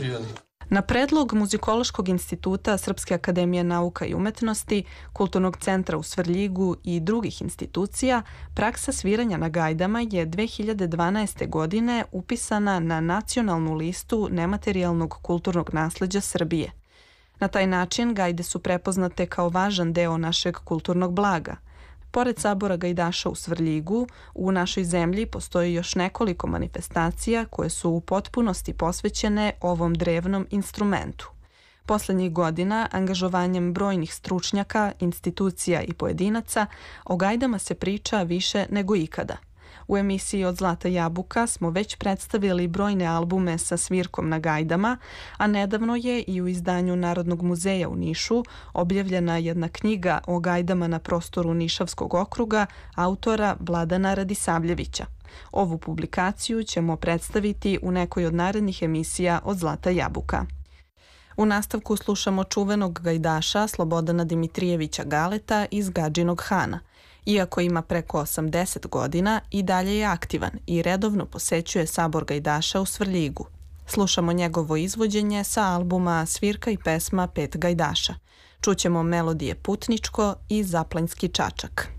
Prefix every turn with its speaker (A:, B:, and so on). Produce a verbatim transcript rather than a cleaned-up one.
A: prijeli.
B: Na predlog Muzikološkog instituta Srpske akademije nauka i umetnosti, Kulturnog centra u Svrljigu i drugih institucija, praksa sviranja na gajdama je dve hiljade dvanaeste. godine upisana na nacionalnu listu nematerijalnog kulturnog nasleđa Srbije. Na taj način gajde su prepoznate kao važan deo našeg kulturnog blaga. Pored sabora gajdaša u Svrljigu, u našoj zemlji postoji još nekoliko manifestacija koje su u potpunosti posvećene ovom drevnom instrumentu. Poslednjih godina, angažovanjem brojnih stručnjaka, institucija i pojedinaca, o gajdama se priča više nego ikada. U emisiji Od zlata jabuka smo već predstavili brojne albume sa svirkom na gajdama, a nedavno je i u izdanju Narodnog muzeja u Nišu objavljena jedna knjiga o gajdama na prostoru Nišavskog okruga autora Vladana Radisavljevića. Ovu publikaciju ćemo predstaviti u nekoj od narednih emisija Od zlata jabuka. U nastavku slušamo čuvenog gajdaša Slobodana Dimitrijevića Galeta iz Gadžinog Hana. Iako ima preko osamdeset godina, i dalje je aktivan i redovno posećuje sabor gajdaša u Svrljigu. Slušamo njegovo izvođenje sa albuma Svirka i pesma Pet gajdaša. Čućemo melodije Putničko i Zaplanjski čačak.